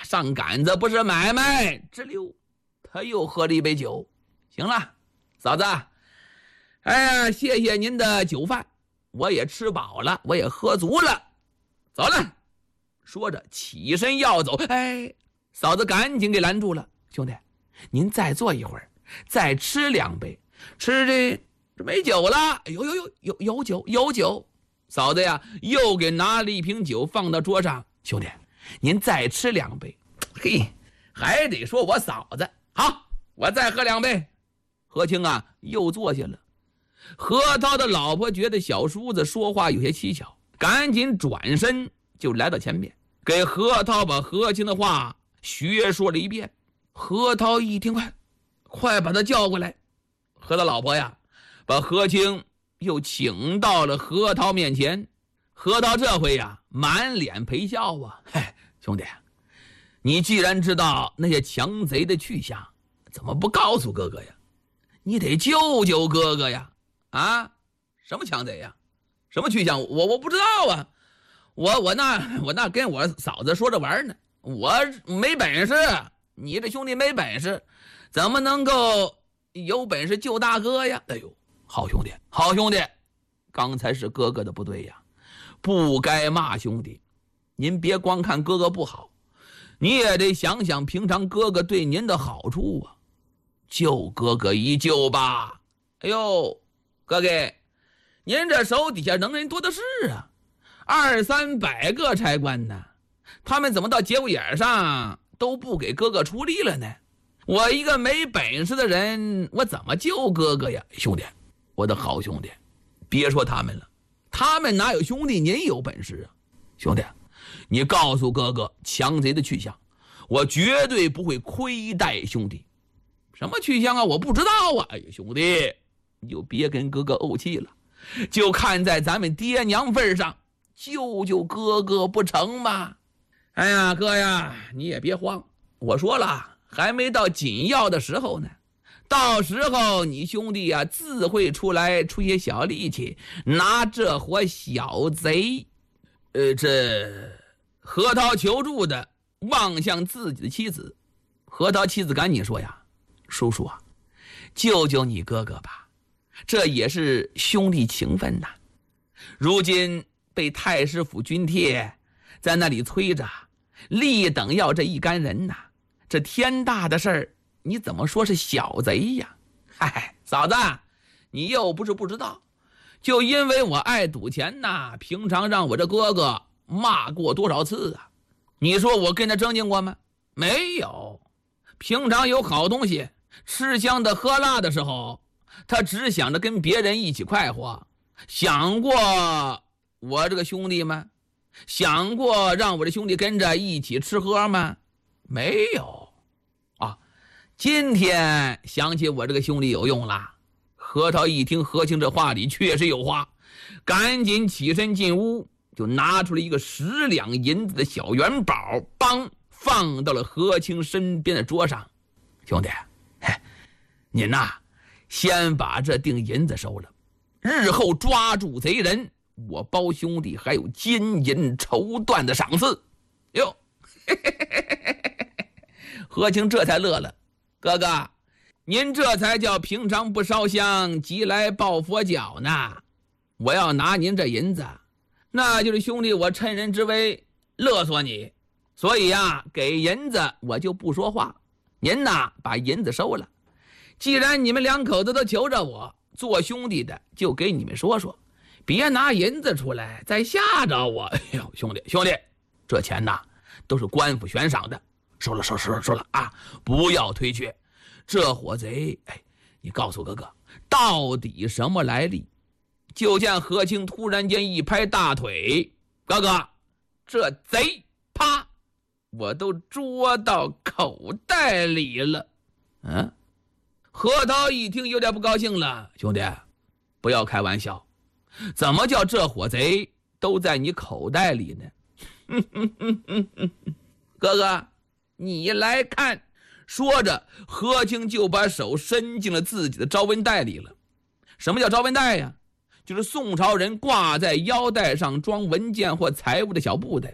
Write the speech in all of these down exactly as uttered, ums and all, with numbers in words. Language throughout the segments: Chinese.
上杆子不是买卖。直溜，他又喝了一杯酒。行了，嫂子，哎呀，谢谢您的酒饭，我也吃饱了，我也喝足了，走了。说着起身要走，哎，嫂子赶紧给拦住了。兄弟，您再坐一会儿，再吃两杯，吃这这没酒了。有有有有有酒有酒。嫂子呀，又给拿了一瓶酒放到桌上。兄弟，您再吃两杯。嘿，还得说我嫂子。好，我再喝两杯。何清啊，又坐下了。何涛的老婆觉得小叔子说话有些蹊跷，赶紧转身就来到前面，给何涛把何清的话学说了一遍。何涛一听，快快把他叫过来。何涛老婆呀，把何清又请到了何涛面前。何涛这回呀，满脸陪笑啊。嘿，兄弟，你既然知道那些强贼的去向，怎么不告诉哥哥呀？你得救救哥哥呀！啊，什么强贼呀？什么去向？我我不知道啊。我我那我那跟我嫂子说着玩呢。我没本事，你这兄弟没本事，怎么能够有本事救大哥呀？哎呦，好兄弟，好兄弟，刚才是哥哥的不对呀，不该骂兄弟。您别光看哥哥不好，你也得想想平常哥哥对您的好处啊。救哥哥一救吧。哎呦，哥哥，您这手底下能人多的是啊，二三百个差官呢，他们怎么到节骨眼上都不给哥哥出力了呢？我一个没本事的人，我怎么救哥哥呀？兄弟，我的好兄弟，别说他们了，他们哪有兄弟您有本事啊？兄弟，你告诉哥哥强贼的去向，我绝对不会亏待兄弟。什么去向啊？我不知道啊。哎呀，兄弟，你就别跟哥哥怄气了，就看在咱们爹娘份上，救救哥哥不成吗？哎呀，哥呀，你也别慌，我说了，还没到紧要的时候呢，到时候你兄弟啊自会出来出些小力气，拿这伙小贼。呃，这何涛求助的望向自己的妻子。何涛妻子赶紧说呀，叔叔啊，救救你哥哥吧，这也是兄弟情分呐。如今被太师府军帖在那里催着，立等要这一干人呐，这天大的事儿，你怎么说是小贼呀？嗨，嫂子，你又不是不知道，就因为我爱赌钱呐，平常让我这哥哥骂过多少次啊？你说我跟他争竞过吗？没有。平常有好东西吃香的喝辣的时候，他只想着跟别人一起快活，想过我这个兄弟吗？想过让我这兄弟跟着一起吃喝吗？没有啊。今天想起我这个兄弟有用了。何涛一听何清这话里确实有话，赶紧起身进屋，就拿出了一个十两银子的小元宝，帮放到了何清身边的桌上。兄弟，您呐、啊，先把这锭银子收了，日后抓住贼人，我包兄弟还有金银绸缎的赏赐。哟，何清这才乐了，哥哥，您这才叫平常不烧香，急来抱佛脚呢。我要拿您这银子，那就是兄弟我趁人之危勒索你，所以啊，给银子我就不说话。您呐，把银子收了。既然你们两口子都求着我，做兄弟的就给你们说说，别拿银子出来再吓着我。哎呦，兄弟兄弟，这钱呐都是官府悬赏的，收了收了收了收了啊，不要推却。这伙贼，哎，你告诉哥哥到底什么来历？就见何清突然间一拍大腿，哥哥，这贼啪，我都捉到口袋里了。嗯，何涛一听有点不高兴了，兄弟，不要开玩笑，怎么叫这伙贼都在你口袋里呢？哥哥，你来看。说着，何清就把手伸进了自己的招文袋里了。什么叫招文袋呀？就是宋朝人挂在腰带上装文件或财物的小布袋。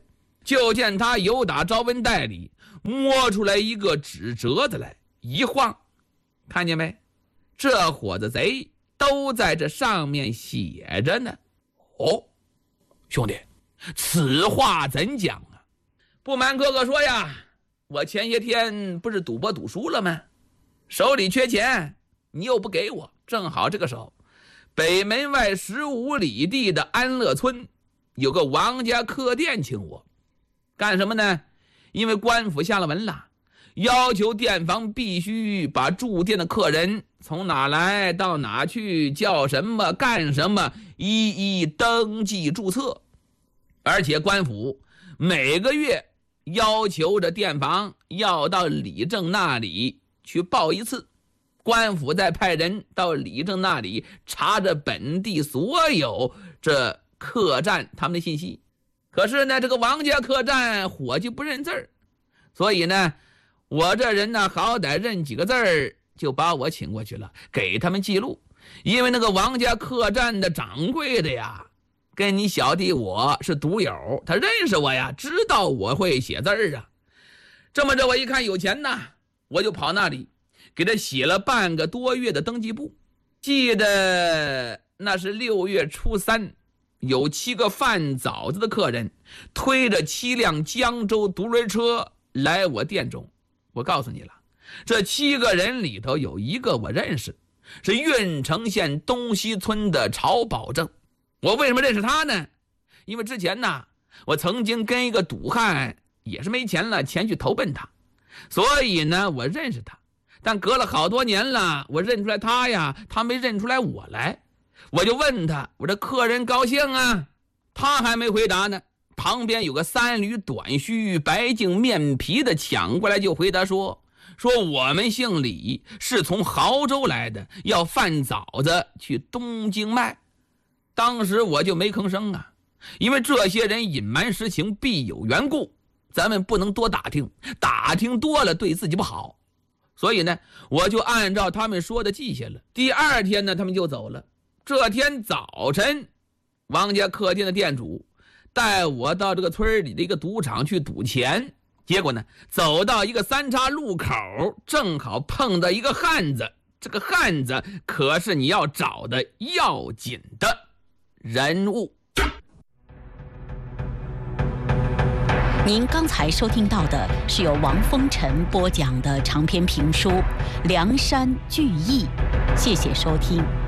就见他由打招文袋里摸出来一个纸折子来，一晃，看见没？这伙子贼都在这上面写着呢。哦，兄弟，此话怎讲啊？不瞒哥哥说呀，我前些天不是赌博赌输了吗？手里缺钱，你又不给我，正好这个时候，北门外十五里地的安乐村有个王家客店请我，干什么呢？因为官府下了文了，要求店房必须把住店的客人从哪来到哪去，叫什么干什么，一一登记注册。而且官府每个月要求着店房要到里正那里去报一次，官府再派人到里正那里查着本地所有这客栈他们的信息。可是呢，这个王家客栈伙计不认字儿，所以呢，我这人呢好歹认几个字儿，就把我请过去了，给他们记录。因为那个王家客栈的掌柜的呀，跟你小弟我是赌友，他认识我呀，知道我会写字儿啊。这么着，我一看有钱呐，我就跑那里给他写了半个多月的登记簿。记得那是六月初三，有七个饭枣子的客人推着七辆江州独轮车来我店中。我告诉你了，这七个人里头有一个我认识，是郓城县东西村的曹保正。我为什么认识他呢？因为之前呢，我曾经跟一个赌汉也是没钱了，前去投奔他，所以呢，我认识他。但隔了好多年了，我认出来他呀，他没认出来我来。我就问他，我这客人高兴啊？他还没回答呢，旁边有个三缕短须白净面皮的抢过来就回答说说我们姓李，是从亳州来的，要饭枣子去东京卖。当时我就没吭声啊，因为这些人隐瞒实情必有缘故，咱们不能多打听，打听多了对自己不好。所以呢，我就按照他们说的记下了。第二天呢，他们就走了。这天早晨，王家客店的店主带我到这个村里的一个赌场去赌钱，结果呢，走到一个三岔路口，正好碰到一个汉子。这个汉子可是你要找的要紧的人物。 您刚才收听到的是由王风尘播讲的长篇评书《梁山聚义》，谢谢收听。